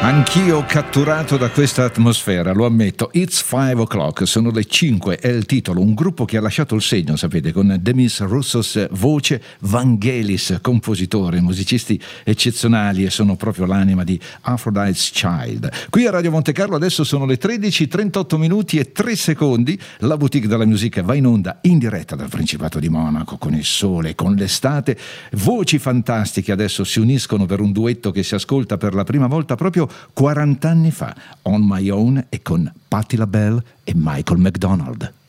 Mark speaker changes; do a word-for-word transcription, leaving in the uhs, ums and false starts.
Speaker 1: Anch'io catturato da questa atmosfera, lo ammetto. It's five o'clock, sono le cinque, è il titolo. Un gruppo che ha lasciato il segno, sapete, con Demis Roussos voce, Vangelis compositore, musicisti eccezionali, e sono proprio l'anima di Aphrodite's Child. Qui a Radio Monte Carlo adesso sono le tredici, trentotto minuti e tre secondi. La boutique della musica va in onda in diretta dal Principato di Monaco, con il sole, con l'estate. Voci fantastiche adesso si uniscono per un duetto che si ascolta per la prima volta proprio quaranta anni fa, On My Own, e con Patti LaBelle e Michael McDonald.